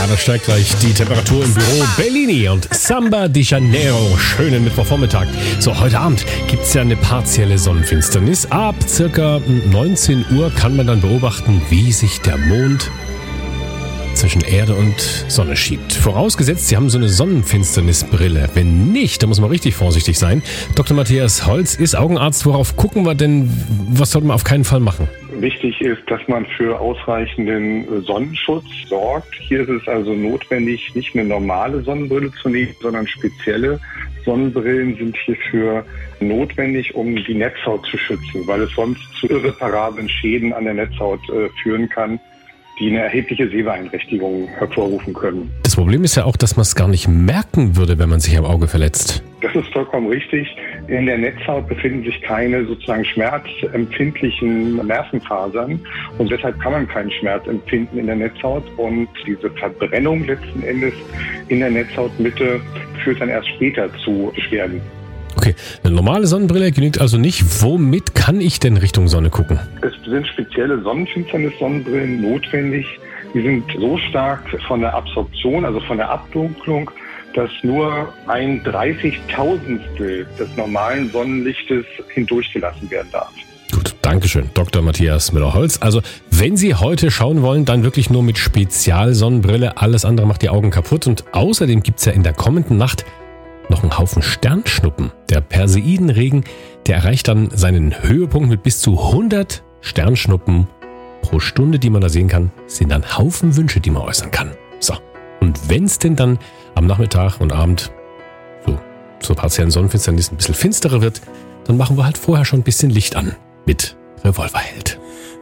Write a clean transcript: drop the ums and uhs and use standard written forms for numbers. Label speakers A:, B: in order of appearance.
A: da steigt gleich die Temperatur im Büro. Bellini und Samba di Janeiro. Schönen Mittwochvormittag. So, heute Abend gibt es ja eine partielle Sonnenfinsternis. Ab circa 19 Uhr kann man dann beobachten, wie sich der Mond zwischen Erde und Sonne schiebt. Vorausgesetzt, Sie haben so eine Sonnenfinsternisbrille. Wenn nicht, dann muss man richtig vorsichtig sein. Dr. Matthias Holz ist Augenarzt. Worauf gucken wir denn? Was sollte man auf keinen Fall machen?
B: Wichtig ist, dass man für ausreichenden Sonnenschutz sorgt. Hier ist es also notwendig, nicht eine normale Sonnenbrille zu nehmen, sondern spezielle Sonnenbrillen sind hierfür notwendig, um die Netzhaut zu schützen, weil es sonst zu irreparablen Schäden an der Netzhaut führen kann, die eine erhebliche Sehbeeinträchtigung hervorrufen können.
A: Das Problem ist ja auch, dass man es gar nicht merken würde, wenn man sich am Auge verletzt.
B: Das ist vollkommen richtig. In der Netzhaut befinden sich keine sozusagen schmerzempfindlichen Nervenfasern und deshalb kann man keinen Schmerz empfinden in der Netzhaut und diese Verbrennung letzten Endes in der Netzhautmitte führt dann erst später zu Beschwerden.
A: Okay, eine normale Sonnenbrille genügt also nicht. Womit kann ich denn Richtung Sonne gucken?
B: Es sind spezielle Sonnenfinsternis-Sonnenbrillen notwendig. Die sind so stark von der Absorption, also von der Abdunklung, dass nur 1/30.000stel des normalen Sonnenlichtes hindurchgelassen werden darf.
A: Gut, Dankeschön, Dr. Matthias Müller-Holz. Also, wenn Sie heute schauen wollen, dann wirklich nur mit Spezialsonnenbrille. Alles andere macht die Augen kaputt. Und außerdem gibt es ja in der kommenden Nacht noch einen Haufen Sternschnuppen. Der Perseidenregen, der erreicht dann seinen Höhepunkt mit bis zu 100 Sternschnuppen pro Stunde, die man da sehen kann. Das sind dann Haufen Wünsche, die man äußern kann. So, und wenn es denn dann am Nachmittag und Abend so zur partiellen Sonnenfinsternis ein bisschen finsterer wird, dann machen wir halt vorher schon ein bisschen Licht an mit Revolverheld.